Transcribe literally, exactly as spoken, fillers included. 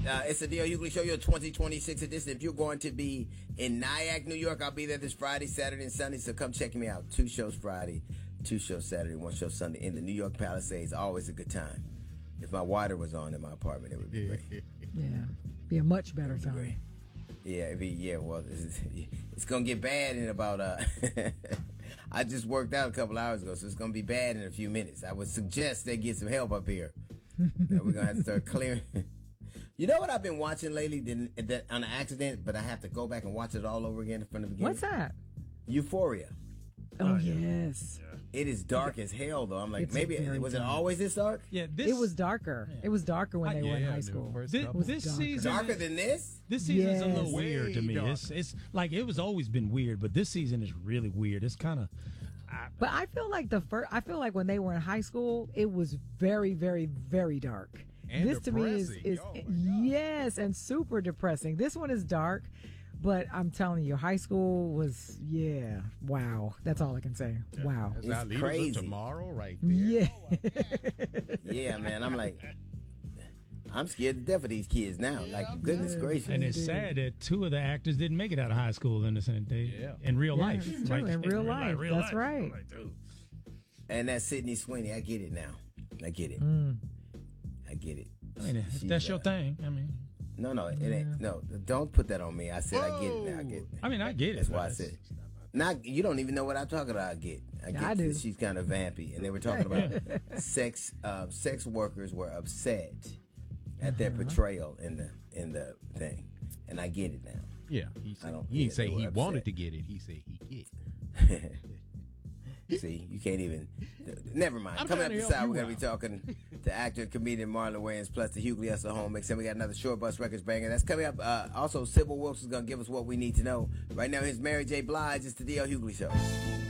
Uh, it's the D L Hughley Show, your twenty twenty-six edition. If you're going to be in Nyack, New York, I'll be there this Friday, Saturday, and Sunday. So come check me out. Two shows Friday, two shows Saturday, one show Sunday in the New York Palisades. Always a good time. If my water was on in my apartment, it would be great. Yeah, be a much better time. Great. Yeah, it'd be, yeah. Well, it's, it's gonna get bad in about. Uh, I just worked out a couple hours ago, so it's gonna be bad in a few minutes. I would suggest they get some help up here. We're gonna have to start clearing. You know what I've been watching lately that, that on accident, but I have to go back and watch it all over again from the beginning. What's that? Euphoria. Oh, oh yes. Yeah. It is dark as hell, though. I'm like, it's maybe was dark. It always this dark? Yeah, this, it was darker. Yeah. It was darker when I, they yeah, were in high school. This, this darker. season darker than this. This season's yes. a little Way weird to me. It's, it's like it was always been weird, but this season is really weird. It's kind of. But I feel like the first. I feel like when they were in high school, it was very, very, very dark. And this depressing. to me is, is oh yes, and super depressing. This one is dark, but I'm telling you, high school was yeah, wow. That's all I can say. Yeah. Wow, That's it's crazy. Tomorrow, right there. Yeah, oh yeah, man. I'm like, I'm scared to death of these kids now. Like, yeah, goodness gracious. And it's sad that two of the actors didn't make it out of high school in the same day. Yeah. In real yeah, life, true. right? In real in life, real that's life. right. Like, and that's Sydney Sweeney. I get it now. I get it. Mm. I get it. I mean, if that's your uh, thing. I mean, no, no, it ain't. No, don't put that on me. I said Whoa. I get it now. I get it. I mean, I get it. That's why I said. Not you don't even know what I'm talking about. I get. I get. I do. She's kind of vampy, and they were talking about sex. Uh, sex workers were upset at their uh-huh. portrayal in the in the thing, and I get it now. Yeah, he said, I don't. He didn't yeah, say he upset. wanted to get it. He said he get it. See, you can't even. Never mind. I'm Coming up to the side, we're out. going to be talking to actor and comedian Marlon Wayans, plus the Hughley Hustle Home Mix. And we got another Short Bus Records banger. That's coming up. Uh, also, Sybil Wilson's going to give us what we need to know. Right now, here's Mary J. Blige. It's the D L Hughley Show.